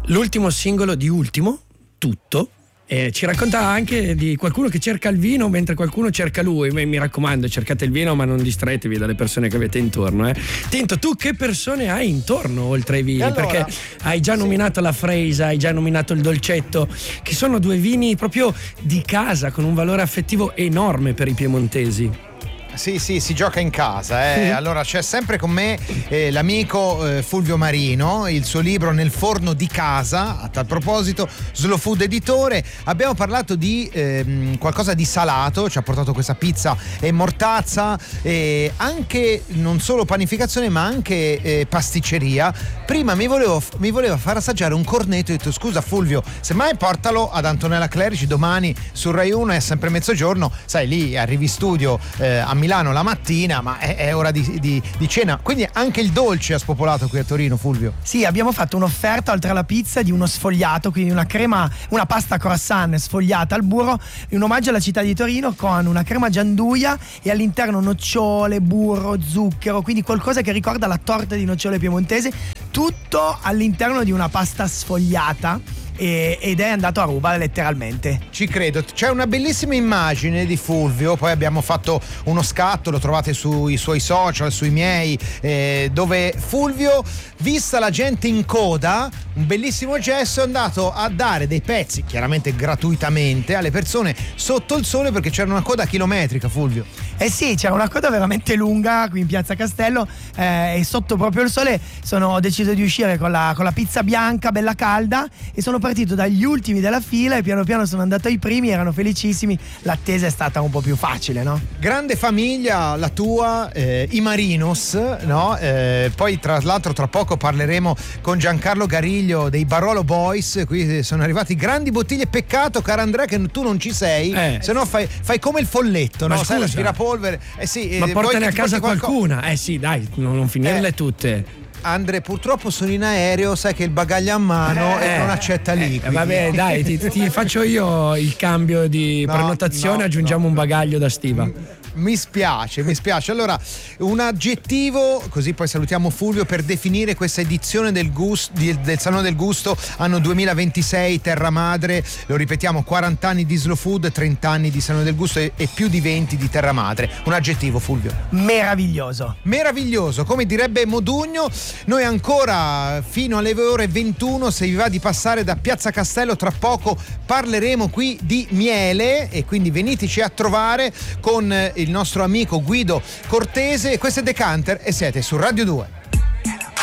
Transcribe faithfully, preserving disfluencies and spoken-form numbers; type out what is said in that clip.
l'ultimo singolo di Ultimo, Tutto. Eh, ci racconta anche di qualcuno che cerca il vino mentre qualcuno cerca lui. Mi raccomando, cercate il vino ma non distraetevi dalle persone che avete intorno. eh. Tinto, tu che persone hai intorno oltre ai vini? Allora, perché hai già nominato sì. la Freisa, hai già nominato il Dolcetto, che sono due vini proprio di casa con un valore affettivo enorme per i piemontesi. Sì, sì, si gioca in casa. Eh. Allora c'è sempre con me eh, l'amico eh, Fulvio Marino, il suo libro Nel forno di casa. A tal proposito, Slow Food Editore. Abbiamo parlato di eh, qualcosa di salato, ci ha portato questa pizza e mortazza, e anche non solo panificazione ma anche eh, pasticceria. Prima mi, volevo, mi voleva far assaggiare un cornetto e ho detto scusa Fulvio, semmai portalo ad Antonella Clerici domani su Rai uno, è sempre mezzogiorno, sai lì arrivi in studio eh, a Milano la mattina, ma è, è ora di, di, di cena, quindi anche il dolce ha spopolato qui a Torino, Fulvio. Sì, abbiamo fatto un'offerta oltre alla pizza di uno sfogliato, quindi una crema, una pasta croissant sfogliata al burro in omaggio alla città di Torino, con una crema gianduia e all'interno nocciole, burro, zucchero, quindi qualcosa che ricorda la torta di nocciole piemontese, tutto all'interno di una pasta sfogliata. Ed è andato a ruba letteralmente. Ci credo. C'è una bellissima immagine di Fulvio, poi abbiamo fatto uno scatto, lo trovate sui suoi social, sui miei, eh, dove Fulvio, vista la gente in coda, un bellissimo gesto, è andato a dare dei pezzi, chiaramente gratuitamente, alle persone sotto il sole, perché c'era una coda chilometrica, Fulvio. Eh sì, c'era una coda veramente lunga qui in Piazza Castello, eh, e sotto proprio il sole sono, ho deciso di uscire con la, con la pizza bianca bella calda e sono partito dagli ultimi della fila e piano piano sono andato ai primi, erano felicissimi, l'attesa è stata un po' più facile, no? Grande famiglia la tua, eh, i Marinos, no? Eh, poi tra l'altro tra poco parleremo con Giancarlo Gariglio dei Barolo Boys, qui sono arrivati grandi bottiglie, peccato cara Andrea che tu non ci sei, eh. se no fai, fai come il folletto, ma no? Scusa. Sai l'aspirapolvere, eh sì, ma eh, portane a casa qualco... qualcuna, eh sì dai, non, non finirle eh. tutte. Andre, purtroppo sono in aereo, sai che il bagaglio a mano eh, e non accetta liquidi. Eh, vabbè, dai, ti, ti faccio io il cambio di no, prenotazione, no, aggiungiamo no, un bagaglio da stiva. Mi spiace, mi spiace. Allora, un aggettivo, così poi salutiamo Fulvio, per definire questa edizione del, gusto, del Salone del Gusto anno duemilaventisei, Terra Madre. Lo ripetiamo, quaranta anni di Slow Food, trenta anni di Salone del Gusto e, e più di venti di Terra Madre. Un aggettivo, Fulvio. Meraviglioso. Meraviglioso, come direbbe Modugno. Noi ancora fino alle ore ventuno, se vi va di passare da Piazza Castello, tra poco parleremo qui di miele e quindi veniteci a trovare con il nostro amico Guido Cortese. Questo è Decanter e siete su Radio due.